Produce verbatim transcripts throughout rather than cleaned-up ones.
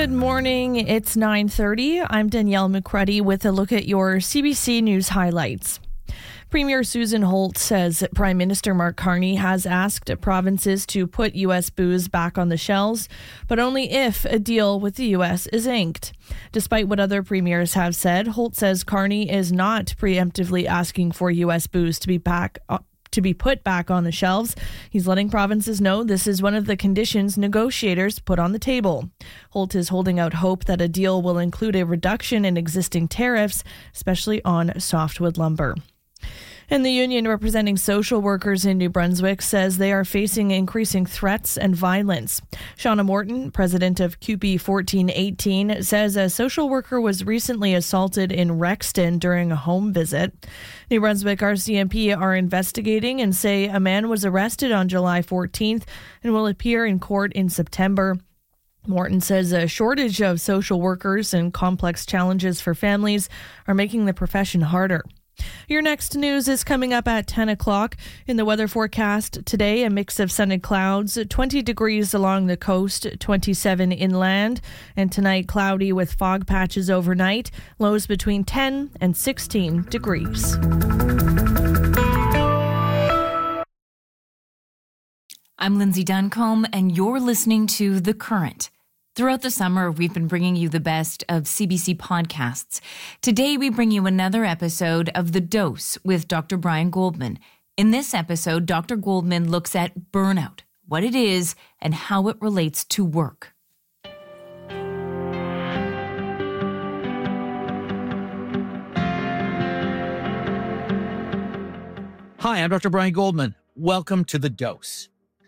Good morning. It's nine thirty. I'm Danielle McCruddy with a look at your C B C News highlights. Premier Susan Holt says Prime Minister Mark Carney has asked provinces to put U S booze back on the shelves, but only if a deal with the U S is inked. Despite what other premiers have said, Holt says Carney is not preemptively asking for U S booze to be back to be put back on the shelves. He's letting provinces know this is one of the conditions negotiators put on the table. Holt is holding out hope that a deal will include a reduction in existing tariffs, especially on softwood lumber. And the union representing social workers in New Brunswick says they are facing increasing threats and violence. Shauna Morton, president of C U P E fourteen eighteen, says a social worker was recently assaulted in Rexton during a home visit. New Brunswick R C M P are investigating and say a man was arrested on July fourteenth and will appear in court in September. Morton says a shortage of social workers and complex challenges for families are making the profession harder. Your next news is coming up at ten o'clock. In the weather forecast today, a mix of sun and clouds, twenty degrees along the coast, twenty-seven inland. And tonight, cloudy with fog patches overnight, lows between ten and sixteen degrees. I'm Lindsay Duncombe, and you're listening to The Current. Throughout the summer, we've been bringing you the best of C B C podcasts. Today, we bring you another episode of The Dose with Doctor Brian Goldman. In this episode, Doctor Goldman looks at burnout, what it is, and how it relates to work. Hi, I'm Doctor Brian Goldman. Welcome to The Dose.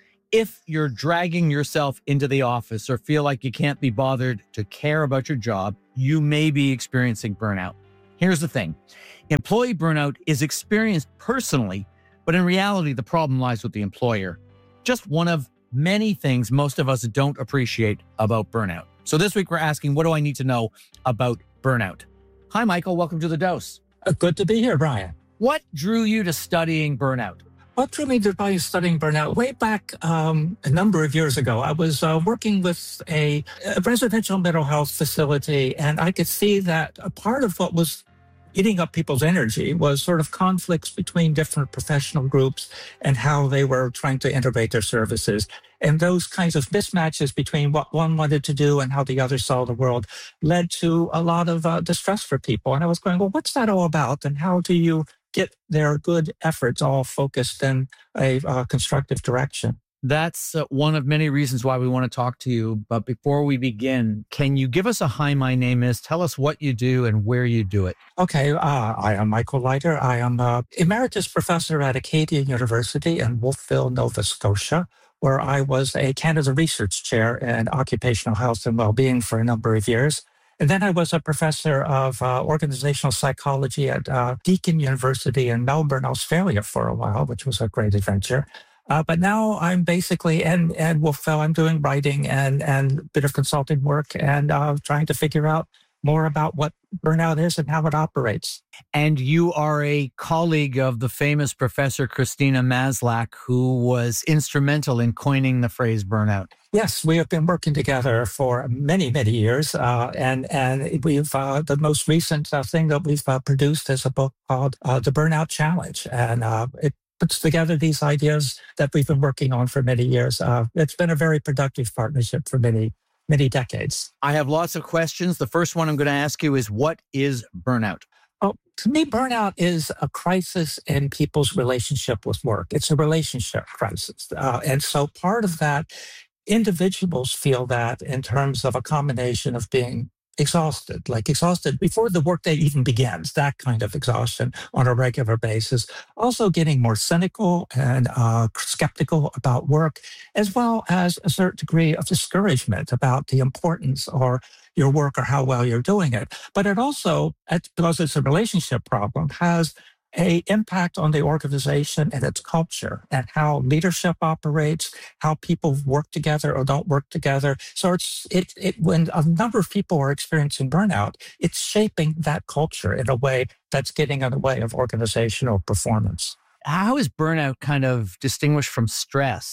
If you're dragging yourself into the office or feel like you can't be bothered to care about your job, you may be experiencing burnout. Here's the thing. Employee burnout is experienced personally, but in reality, the problem lies with the employer. Just one of many things most of us don't appreciate about burnout. So this week, we're asking, what do I need to know about burnout? Hi, Michael. Welcome to The Dose. Uh, good to be here, Brian. What drew you to studying burnout? What drew me to probably studying burnout? Way back um, a number of years ago, I was uh, working with a, a residential mental health facility, and I could see that a part of what was eating up people's energy was sort of conflicts between different professional groups and how they were trying to integrate their services. And those kinds of mismatches between what one wanted to do and how the other saw the world led to a lot of uh, distress for people. And I was going, well, what's that all about? And how do you get their good efforts all focused in a uh, constructive direction? That's uh, one of many reasons why we want to talk to you. But before we begin, can you give us a hi, my name is, tell us what you do and where you do it? Okay, uh, I am Michael Leiter. I am an emeritus professor at Acadia University in Wolfville, Nova Scotia, where I was a Canada Research Chair in Occupational Health and Wellbeing for a number of years. And then I was a professor of uh, organizational psychology at uh, Deakin University in Melbourne, Australia for a while, which was a great adventure. Uh, but now I'm basically, and, and Wolfville, I'm doing writing and, and a bit of consulting work and uh, trying to figure out more about what burnout is and how it operates. And you are a colleague of the famous Professor Christina Maslach, who was instrumental in coining the phrase burnout. Yes, we have been working together for many, many years. Uh, and, and we've, uh, the most recent uh, thing that we've uh, produced is a book called uh, The Burnout Challenge. And uh, it puts together these ideas that we've been working on for many years. Uh, it's been a very productive partnership for many many decades. I have lots of questions. The first one I'm going to ask you is, what is burnout? Oh, to me, burnout is a crisis in people's relationship with work. It's a relationship crisis. Uh, and so part of that, individuals feel that in terms of a combination of being exhausted, like exhausted before the workday even begins, that kind of exhaustion on a regular basis. Also getting more cynical and uh, skeptical about work, as well as a certain degree of discouragement about the importance or your work or how well you're doing it. But it also, because it's a relationship problem, has a impact on the organization and its culture and how leadership operates, how people work together or don't work together. So it's it it when a number of people are experiencing burnout, it's shaping that culture in a way that's getting in the way of organizational performance. How is burnout kind of distinguished from stress?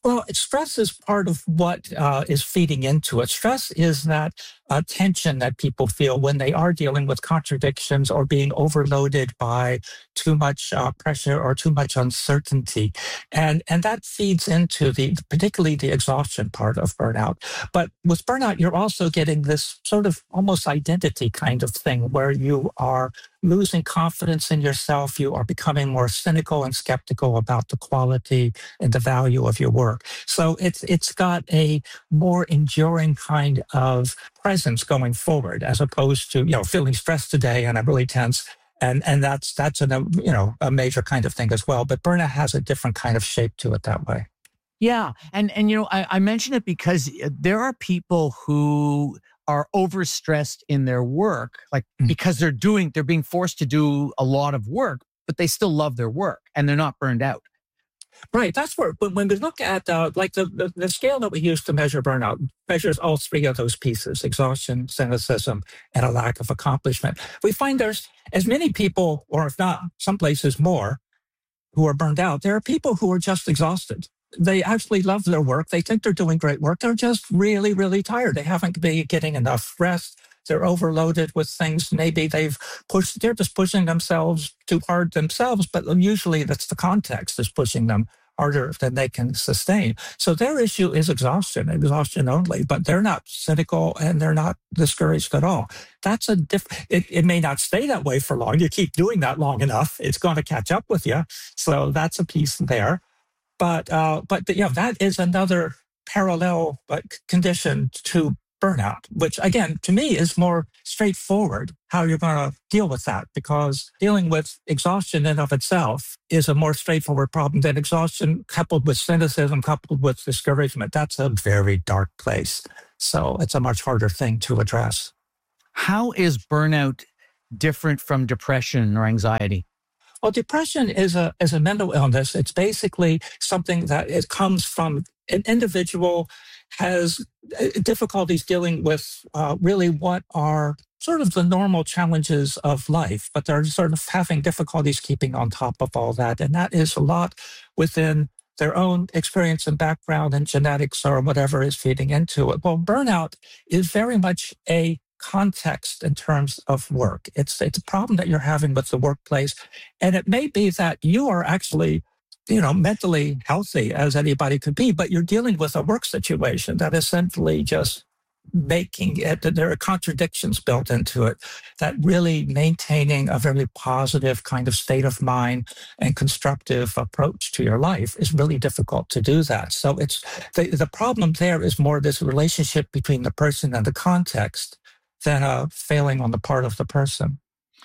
Well, stress is part of what uh, is feeding into it. Stress is that uh, tension that people feel when they are dealing with contradictions or being overloaded by too much uh, pressure or too much uncertainty. And, and that feeds into the, particularly the exhaustion part of burnout. But with burnout, you're also getting this sort of almost identity kind of thing where you are losing confidence in yourself. You are becoming more cynical and skeptical about the quality and the value of your work. So it's it's got a more enduring kind of presence going forward, as opposed to, you know, feeling stressed today and I'm really tense. And and that's that's a you know a major kind of thing as well. But burnout has a different kind of shape to it that way. Yeah, and and you know I, I mention it because there are people who are overstressed in their work, like mm. because they're doing, they're being forced to do a lot of work, but they still love their work and they're not burned out. Right. That's where, when, when we look at uh, like the, the, the scale that we use to measure burnout, measures all three of those pieces: exhaustion, cynicism, and a lack of accomplishment. We find there's as many people, or if not, some places more, who are burned out. There are people who are just exhausted. They actually love their work. They think they're doing great work. They're just really, really tired. They haven't been getting enough rest. They're overloaded with things. Maybe they've pushed, they're just pushing themselves too hard themselves, but usually that's the context is pushing them harder than they can sustain. So their issue is exhaustion, exhaustion only, but they're not cynical and they're not discouraged at all. That's a different, it, it may not stay that way for long. You keep doing that long enough, it's going to catch up with you. So that's a piece there. But, uh, but you know, that is another parallel uh, condition to burnout, which again, to me is more straightforward how you're going to deal with that, because dealing with exhaustion in and of itself is a more straightforward problem than exhaustion coupled with cynicism, coupled with discouragement. That's a very dark place. So it's a much harder thing to address. How is burnout different from depression or anxiety? Well, depression is a is a mental illness. It's basically something that it comes from an individual has difficulties dealing with uh, really what are sort of the normal challenges of life, but they're sort of having difficulties keeping on top of all that. And that is a lot within their own experience and background and genetics or whatever is feeding into it. Well, burnout is very much a context in terms of work. It's it's a problem that you're having with the workplace. And it may be that you are actually, you know, mentally healthy as anybody could be, but you're dealing with a work situation that essentially just making it, that there are contradictions built into it, that really maintaining a very positive kind of state of mind and constructive approach to your life is really difficult to do that. So it's the, the problem there is more this relationship between the person and the context than a failing on the part of the person.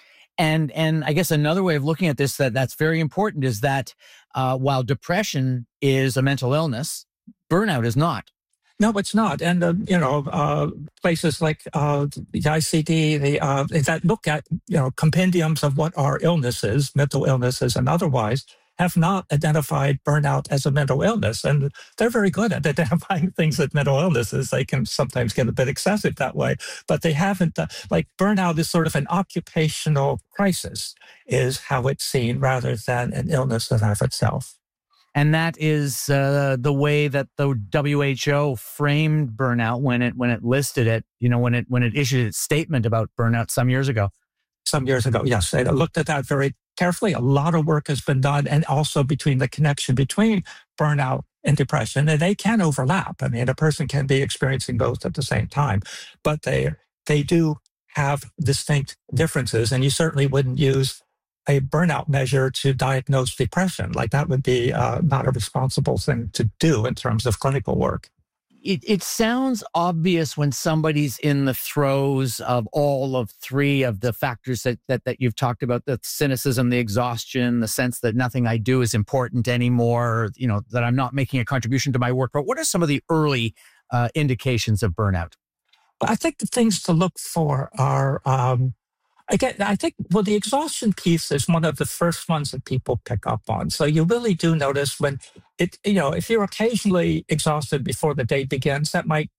And and I guess another way of looking at this that that's very important is that uh, while depression is a mental illness, burnout is not. No, it's not. And, uh, you know, uh, places like uh, the I C D, the, uh, that look at, you know, compendiums of what are illnesses, mental illnesses and otherwise, have not identified burnout as a mental illness. And they're very good at identifying things as mental illnesses. They can sometimes get a bit excessive that way, but they haven't, uh, like burnout is sort of an occupational crisis is how it's seen rather than an illness in and of itself. And that is uh, the way that the W H O framed burnout when it when it listed it, you know, when it when it issued its statement about burnout some years ago. Some years ago, yes. They looked at that very carefully. A lot of work has been done, and also between the connection between burnout and depression, and they can overlap. I mean, a person can be experiencing both at the same time, but they they do have distinct differences, and you certainly wouldn't use a burnout measure to diagnose depression. Like that would be uh, not a responsible thing to do in terms of clinical work. It, it sounds obvious when somebody's in the throes of all of three of the factors that, that that you've talked about: the cynicism, the exhaustion, the sense that nothing I do is important anymore, you know, that I'm not making a contribution to my work. But what are some of the early uh, indications of burnout? I think the things to look for are, um, again, I think, well, the exhaustion piece is one of the first ones that people pick up on. So you really do notice when it, you know, if you're occasionally exhausted before the day begins, that might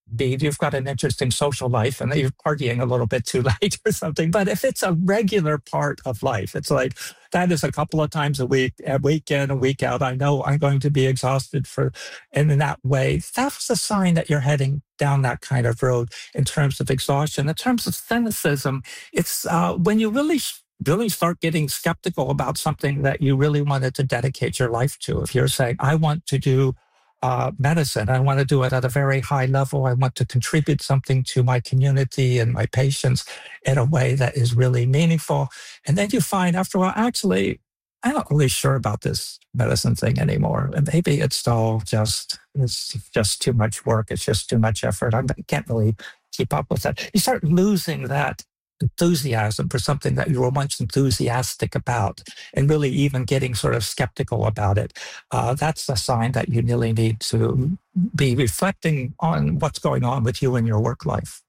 be you've got an interesting social life and you're partying a little bit too late or something. But if it's a regular part of life, it's like that is a couple of times a week, a week in, a week out. I know I'm going to be exhausted for, and in that way, that's a sign that you're heading down that kind of road in terms of exhaustion. In terms of cynicism, it's uh, when you really really start getting skeptical about something that you really wanted to dedicate your life to. If you're saying, I want to do uh, medicine, I want to do it at a very high level, I want to contribute something to my community and my patients in a way that is really meaningful. And then you find after a while, actually, I'm not really sure about this medicine thing anymore. And maybe it's all just, it's just too much work. It's just too much effort. I can't really keep up with that. You start losing that enthusiasm for something that you were once enthusiastic about and really even getting sort of skeptical about it. Uh, that's a sign that you really need to be reflecting on what's going on with you in your work life.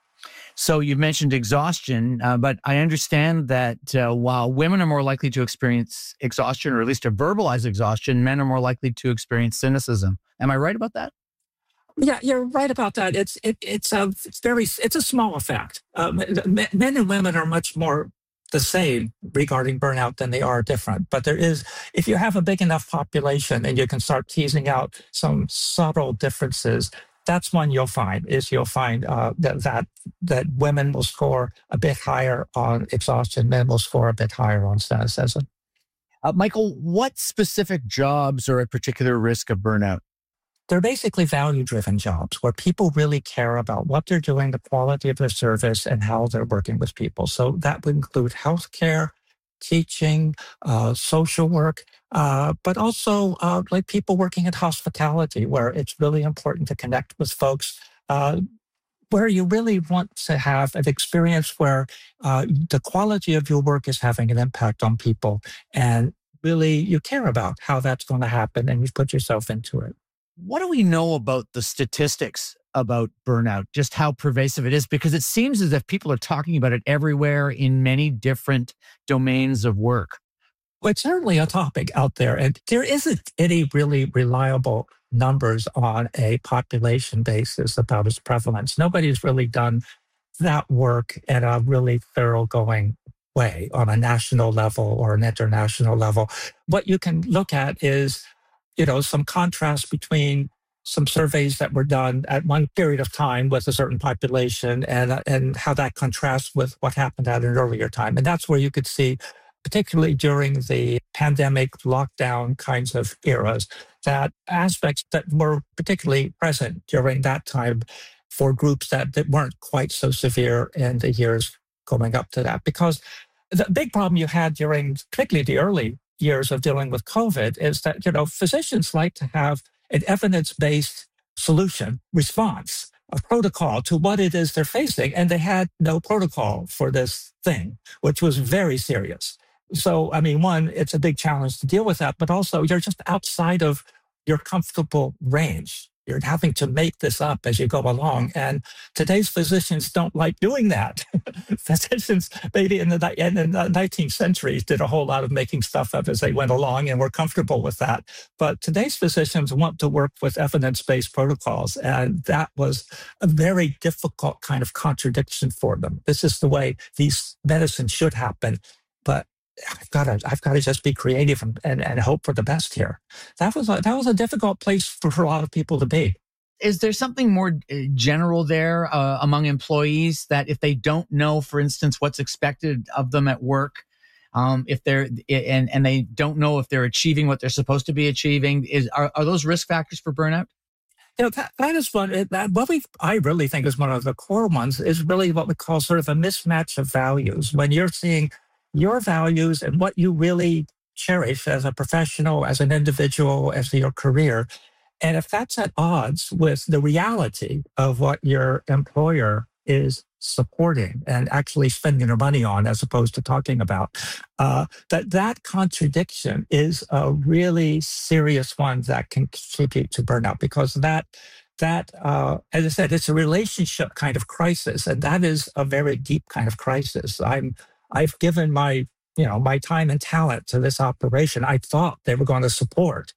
So you mentioned exhaustion, uh, but I understand that uh, while women are more likely to experience exhaustion, or at least to verbalize exhaustion, men are more likely to experience cynicism. Am I right about that? Yeah, you're right about that. It's it, it's a it's very it's a small effect. Um, men and women are much more the same regarding burnout than they are different. But there is, if you have a big enough population and you can start teasing out some subtle differences, that's one you'll find. Is you'll find uh, that that that women will score a bit higher on exhaustion, men will score a bit higher on cynicism. Uh, Michael, what specific jobs are at particular risk of burnout? They're basically value-driven jobs where people really care about what they're doing, the quality of their service, and how they're working with people. So that would include healthcare, teaching, uh, social work, uh, but also uh, like people working in hospitality, where it's really important to connect with folks, uh, where you really want to have an experience where uh, the quality of your work is having an impact on people, and really you care about how that's going to happen, and you put yourself into it. What do we know about the statistics about burnout, just how pervasive it is? Because it seems as if people are talking about it everywhere in many different domains of work. Well, it's certainly a topic out there, and there isn't any really reliable numbers on a population basis about its prevalence. Nobody's really done that work in a really thoroughgoing way on a national level or an international level. What you can look at is you know, some contrast between some surveys that were done at one period of time with a certain population and, uh, and how that contrasts with what happened at an earlier time. And that's where you could see, particularly during the pandemic lockdown kinds of eras, that aspects that were particularly present during that time for groups that, that weren't quite so severe in the years going up to that. Because the big problem you had during particularly the early years of dealing with COVID is that, you know, physicians like to have an evidence-based solution response, a protocol to what it is they're facing. And they had no protocol for this thing, which was very serious. So, I mean, one, it's a big challenge to deal with that, but also you're just outside of your comfortable range. You're having to make this up as you go along. And today's physicians don't like doing that. Physicians, maybe in the, in the nineteenth century, did a whole lot of making stuff up as they went along and were comfortable with that. But today's physicians want to work with evidence-based protocols. And that was a very difficult kind of contradiction for them. This is the way these medicine should happen. But I've got to, I've got to just be creative and, and, and hope for the best here. That was a, that was a difficult place for, for a lot of people to be. Is there something more general there uh, among employees that if they don't know, for instance, what's expected of them at work, um, if they're and and they don't know if they're achieving what they're supposed to be achieving, is are, are those risk factors for burnout? You know, that, that is one, that, what we, I really think is one of the core ones is really what we call sort of a mismatch of values. When you're seeing your values and what you really cherish as a professional, as an individual, as your career. And if that's at odds with the reality of what your employer is supporting and actually spending their money on, as opposed to talking about, uh, that that contradiction is a really serious one that can contribute to burnout, because that that, uh, as I said, it's a relationship kind of crisis, and that is a very deep kind of crisis. I'm I've given my, you know, my time and talent to this operation. I thought they were going to support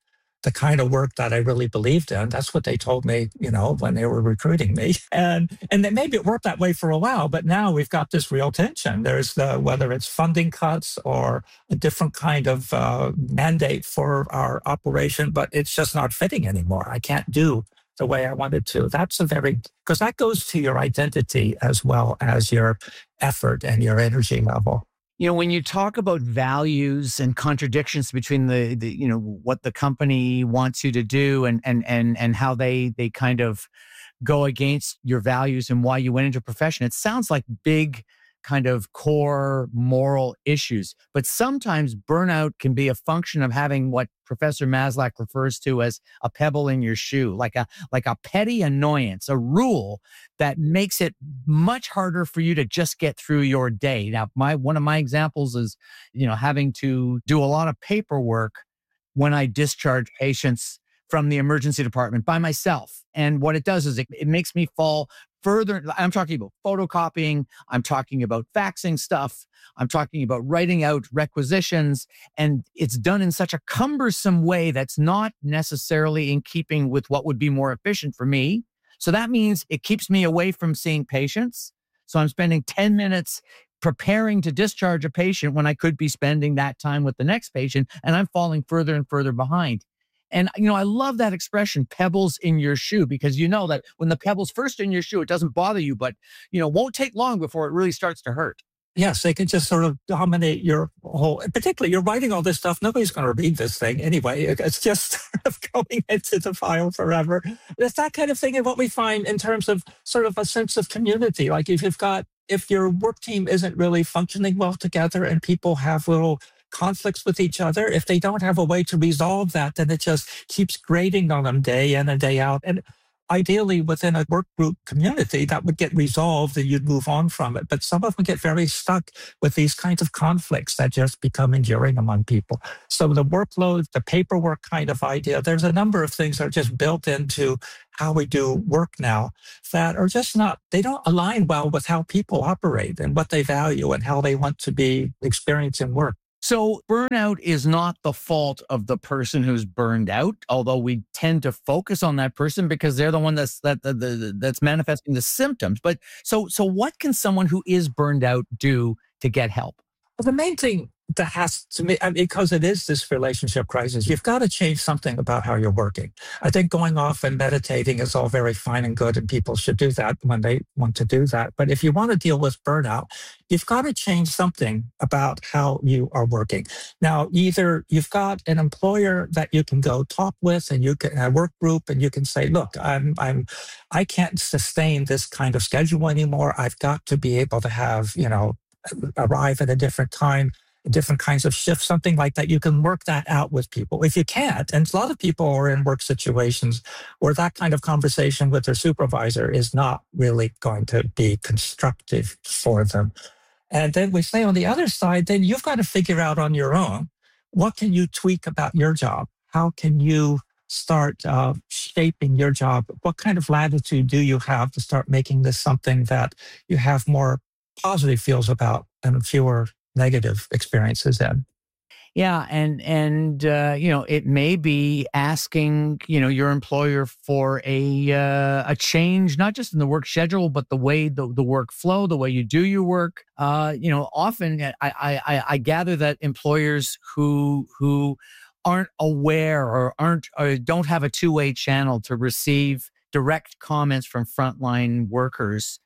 the kind of work that I really believed in. That's what they told me, you know, when they were recruiting me. And and then maybe it worked that way for a while, but now we've got this real tension. There's the, whether it's funding cuts or a different kind of uh, mandate for our operation, but it's just not fitting anymore. I can't do the way I wanted to. That's a very, because that goes to your identity as well as your effort and your energy level. You know, when you talk about values and contradictions between the, the you know, what the company wants you to do and and and and how they they kind of go against your values and why you went into a profession, it sounds like big kind of core moral issues. But sometimes burnout can be a function of having what Professor Maslach refers to as a pebble in your shoe, like a like a petty annoyance, a rule that makes it much harder for you to just get through your day. Now, my one of my examples is, you know, having to do a lot of paperwork when I discharge patients from the emergency department by myself. And what it does is it, it makes me fall further. I'm talking about photocopying. I'm talking about faxing stuff. I'm talking about writing out requisitions. And it's done in such a cumbersome way that's not necessarily in keeping with what would be more efficient for me. So that means it keeps me away from seeing patients. So I'm spending ten minutes preparing to discharge a patient when I could be spending that time with the next patient, and I'm falling further and further behind. And, you know, I love that expression, pebbles in your shoe, because you know that when the pebble's first in your shoe, it doesn't bother you, but, you know, won't take long before it really starts to hurt. Yes, they can just sort of dominate your whole, particularly you're writing all this stuff. Nobody's going to read this thing anyway. It's just sort of going into the file forever. It's that kind of thing. And what we find in terms of sort of a sense of community, like if you've got, if your work team isn't really functioning well together and people have little conflicts with each other, if they don't have a way to resolve that, then it just keeps grating on them day in and day out. And ideally within a work group community, that would get resolved and you'd move on from it. But some of them get very stuck with these kinds of conflicts that just become enduring among people. So the workload, the paperwork kind of idea, there's a number of things that are just built into how we do work now that are just not, they don't align well with how people operate and what they value and how they want to be experiencing work. So burnout is not the fault of the person who's burned out, although we tend to focus on that person because they're the one that's that the, the, that's manifesting the symptoms. But so so what can someone who is burned out do to get help? Well, the main thing that has to me, I mean, because it is this relationship crisis, you've got to change something about how you're working. I think going off and meditating is all very fine and good, and people should do that when they want to do that. But if you want to deal with burnout, you've got to change something about how you are working. Now, either you've got an employer that you can go talk with, and you can a work group, and you can say, "Look, I'm, I'm, I can't sustain this kind of schedule anymore. I've got to be able to have, you know, arrive at a different time." Different kinds of shifts, something like that. You can work that out with people. If you can't, and a lot of people are in work situations where that kind of conversation with their supervisor is not really going to be constructive for them. And then we say on the other side, then you've got to figure out on your own, what can you tweak about your job? How can you start uh, shaping your job? What kind of latitude do you have to start making this something that you have more positive feels about and fewer negative experiences in? Yeah, and and uh, you know, it may be asking, you know, your employer for a uh, a change, not just in the work schedule, but the way the, the work flow, the way you do your work. Uh, you know, often I, I I gather that employers who who aren't aware or aren't or don't have a two-way channel to receive direct comments from frontline workers,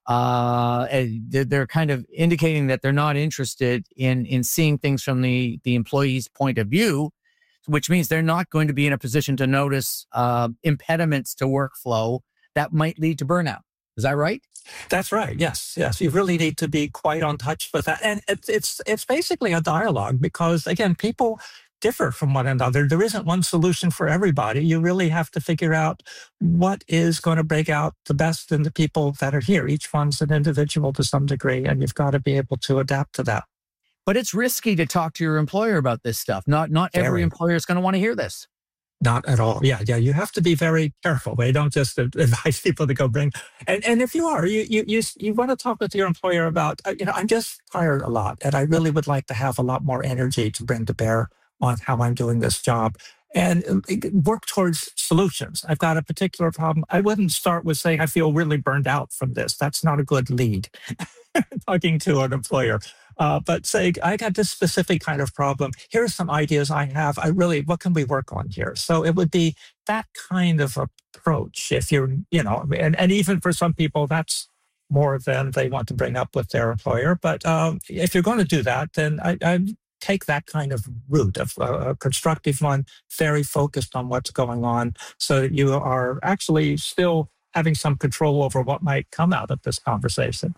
uh they're kind of indicating that they're not interested in in seeing things from the the employee's point of view, which means they're not going to be in a position to notice uh impediments to workflow that might lead to burnout. Is that right? That's right. Yes, yes. You really need to be quite on touch with that, and it's it's it's basically a dialogue, because again, people differ from one another. There isn't one solution for everybody. You really have to figure out what is going to break out the best in the people that are here. Each one's an individual to some degree, and you've got to be able to adapt to that. But it's risky to talk to your employer about this stuff. Not not every very. employer is going to want to hear this. Not at all. Yeah, yeah. You have to be very careful. They don't just advise people to go bring. And and if you are, you you you you want to talk with your employer about, you know, I'm just tired a lot, and I really would like to have a lot more energy to bring to bear on how I'm doing this job. and work towards solutions. I've got a particular problem. I wouldn't start with saying, I feel really burned out from this. That's not a good lead, talking to an employer. Uh, but say, I got this specific kind of problem. Here are some ideas I have. I really, what can we work on here? So it would be that kind of approach. If you're, you know, and, and even for some people, that's more than they want to bring up with their employer. But um, if you're going to do that, then I, I take that kind of route of uh, a constructive one, very focused on what's going on, so that you are actually still having some control over what might come out of this conversation.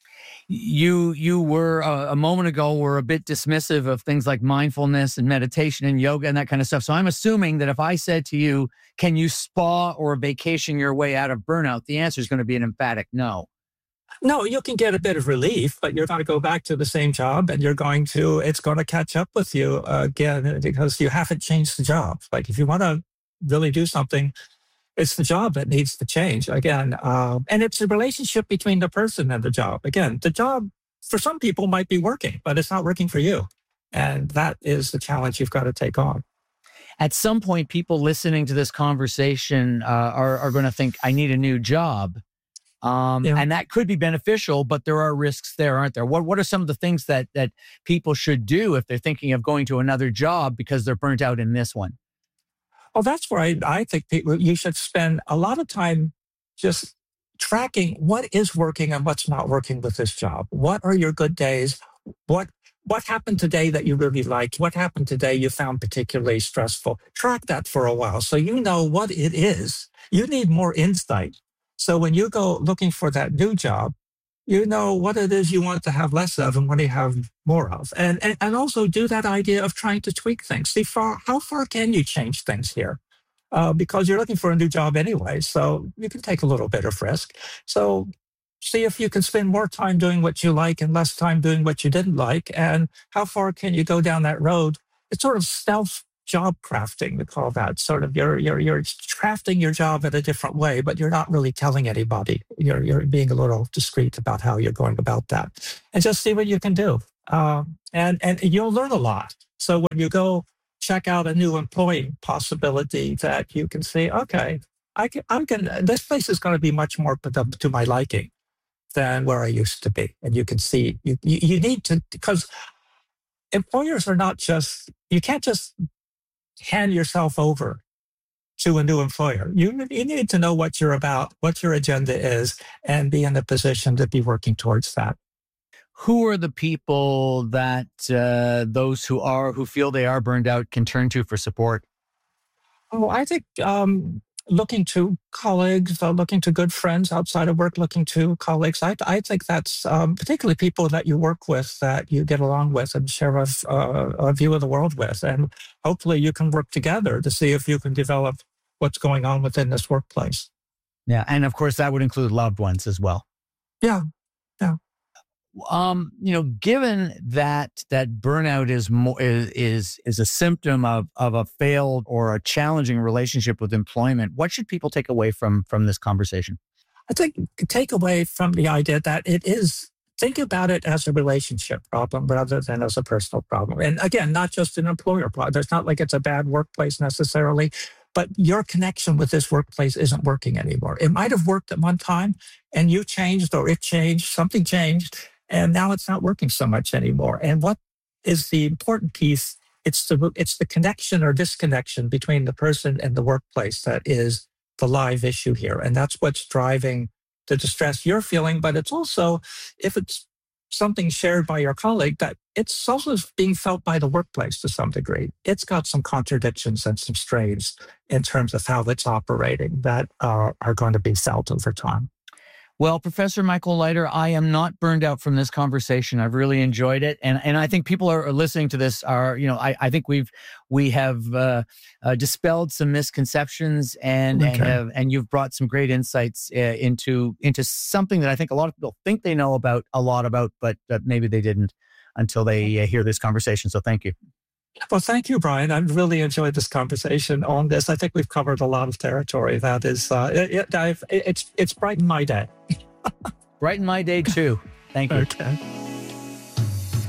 You you were uh, a moment ago were a bit dismissive of things like mindfulness and meditation and yoga and that kind of stuff. So I'm assuming that if I said to you, can you spa or vacation your way out of burnout? The answer is going to be an emphatic no. No, you can get a bit of relief, but you're going to go back to the same job, and you're going to, it's going to catch up with you uh, again, because you haven't changed the job. Like if you want to really do something, it's the job that needs to change again. Um, and it's a relationship between the person and the job. Again, the job for some people might be working, but it's not working for you. And that is the challenge you've got to take on. At some point, people listening to this conversation uh, are, are going to think, I need a new job. Um, yeah. And that could be beneficial, but there are risks there, aren't there? What What are some of the things that that people should do if they're thinking of going to another job because they're burnt out in this one? Well, that's where I, I think people, you should spend a lot of time just tracking what is working and what's not working with this job. What are your good days? What What happened today that you really liked? What happened today you found particularly stressful? Track that for a while so you know what it is. You need more insight. So when you go looking for that new job, you know what it is you want to have less of and what you have more of. And, and, and also do that idea of trying to tweak things. See, far, how far can you change things here? Uh, because you're looking for a new job anyway, so you can take a little bit of risk. So see if you can spend more time doing what you like and less time doing what you didn't like. And how far can you go down that road? It's sort of stealth job crafting, we call that. Sort of you're you're you're crafting your job in a different way, but you're not really telling anybody. You're you're being a little discreet about how you're going about that, and just see what you can do. Um, and and you'll learn a lot. So when you go check out a new employee possibility, that you can see, okay, I can I can this place is going to be much more to my liking than where I used to be, and you can see you you, you need to, because employers are not just, you can't just hand yourself over to a new employer. You, you need to know what you're about, what your agenda is, and be in a position to be working towards that. Who are the people that uh, those who are, who feel they are burned out can turn to for support? Oh, I think um, looking to colleagues, uh, looking to good friends outside of work, looking to colleagues. I, I think that's um, particularly people that you work with, that you get along with and share a, uh, a view of the world with. And hopefully you can work together to see if you can develop what's going on within this workplace. Yeah. And of course, that would include loved ones as well. Yeah. Yeah. Um, you know, given that that burnout is more is is, is a symptom of of a failed or a challenging relationship with employment, what should people take away from from this conversation? I think take away from the idea that it is, think about it as a relationship problem rather than as a personal problem. And again, not just an employer problem. It's not like it's a bad workplace necessarily, but your connection with this workplace isn't working anymore. It might have worked at one time and you changed, or it changed, something changed, and now it's not working so much anymore. And what is the important piece? It's the it's the connection or disconnection between the person and the workplace that is the live issue here. And that's what's driving the distress you're feeling. But it's also, if it's something shared by your colleague, that it's also being felt by the workplace to some degree. It's got some contradictions and some strains in terms of how it's operating that are, are going to be felt over time. Well, Professor Michael Leiter, I am not burned out from this conversation. I've really enjoyed it. And and I think people are, are listening to this are, you know, I, I think we've, we have uh, uh, dispelled some misconceptions and, okay. and have, and you've brought some great insights uh, into, into something that I think a lot of people think they know about a lot about, but uh, maybe they didn't until they uh, hear this conversation. So thank you. Well, thank you, Brian. I've really enjoyed this conversation on this. I think we've covered a lot of territory. That is, uh, it, it, it's it's brightened my day. Brightened my day too. Thank you. Okay.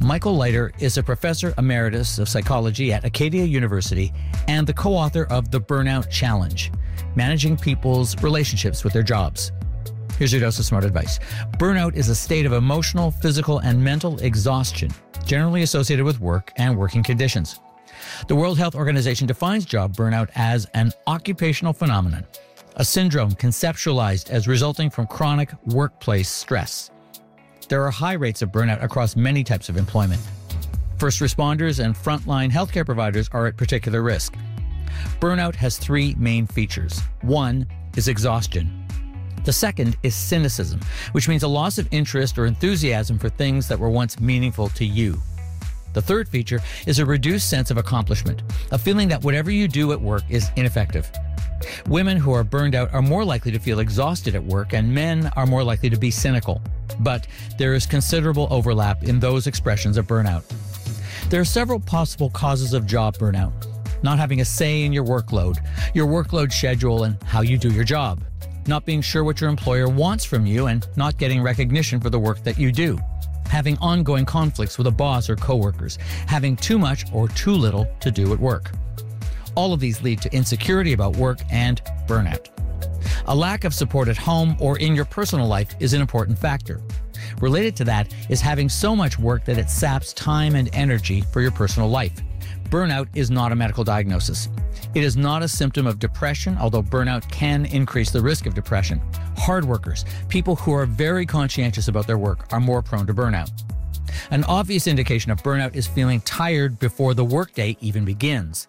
Michael Leiter is a professor emeritus of psychology at Acadia University and the co-author of The Burnout Challenge, Managing People's Relationships with Their Jobs. Here's your dose of smart advice. Burnout is a state of emotional, physical, and mental exhaustion, generally associated with work and working conditions. The World Health Organization defines job burnout as an occupational phenomenon, a syndrome conceptualized as resulting from chronic workplace stress. There are high rates of burnout across many types of employment. First responders and frontline healthcare providers are at particular risk. Burnout has three main features. One is exhaustion. The second is cynicism, which means a loss of interest or enthusiasm for things that were once meaningful to you. The third feature is a reduced sense of accomplishment, a feeling that whatever you do at work is ineffective. Women who are burned out are more likely to feel exhausted at work, and men are more likely to be cynical. But there is considerable overlap in those expressions of burnout. There are several possible causes of job burnout. Not having a say in your workload, your workload schedule, and how you do your job. Not being sure what your employer wants from you and not getting recognition for the work that you do. Having ongoing conflicts with a boss or coworkers. Having too much or too little to do at work. All of these lead to insecurity about work and burnout. A lack of support at home or in your personal life is an important factor. Related to that is having so much work that it saps time and energy for your personal life. Burnout is not a medical diagnosis. It is not a symptom of depression, although burnout can increase the risk of depression. Hard workers, people who are very conscientious about their work, are more prone to burnout. An obvious indication of burnout is feeling tired before the workday even begins.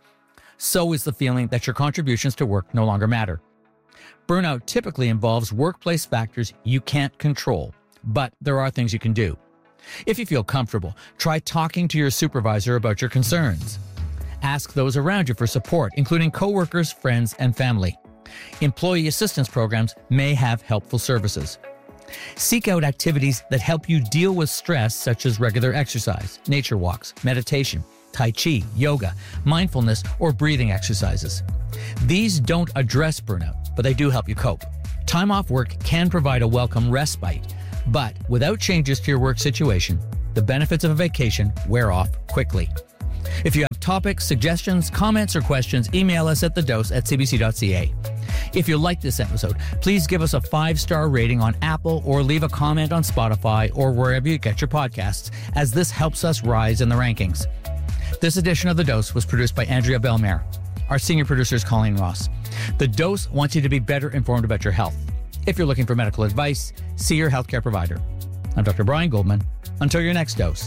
So is the feeling that your contributions to work no longer matter. Burnout typically involves workplace factors you can't control, but there are things you can do. If you feel comfortable, try talking to your supervisor about your concerns. Ask those around you for support, including coworkers, friends, and family. Employee assistance programs may have helpful services. Seek out activities that help you deal with stress, such as regular exercise, nature walks, meditation, Tai Chi, yoga, mindfulness, or breathing exercises. These don't address burnout, but they do help you cope. Time off work can provide a welcome respite, but without changes to your work situation, the benefits of a vacation wear off quickly. If you have topics, suggestions, comments, or questions, email us at the dose at c b c dot c a. If you like this episode, please give us a five-star rating on Apple or leave a comment on Spotify or wherever you get your podcasts, as this helps us rise in the rankings. This edition of The Dose was produced by Andrea Belmare. Our senior producer is Colleen Ross. The Dose wants you to be better informed about your health. If you're looking for medical advice, see your healthcare provider. I'm Doctor Brian Goldman. Until your next dose.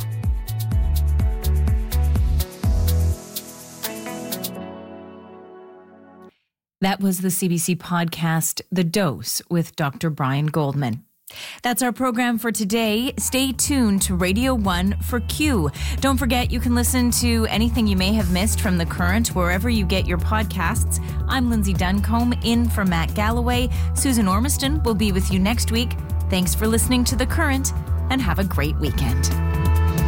That was the C B C podcast, The Dose, with Doctor Brian Goldman. That's our program for today. Stay tuned to Radio One for Q. Don't forget, you can listen to anything you may have missed from The Current wherever you get your podcasts. I'm Lindsay Duncombe, in for Matt Galloway. Susan Ormiston will be with you next week. Thanks for listening to The Current, and have a great weekend.